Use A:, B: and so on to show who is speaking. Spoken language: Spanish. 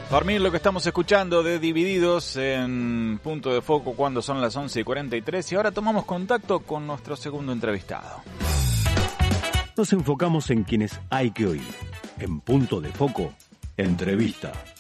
A: Dormir, lo que estamos escuchando de Divididos en Punto de Foco cuando son las 11:43 y ahora tomamos contacto con nuestro segundo entrevistado.
B: Nos enfocamos en quienes hay que oír. En Punto de Foco, entrevista.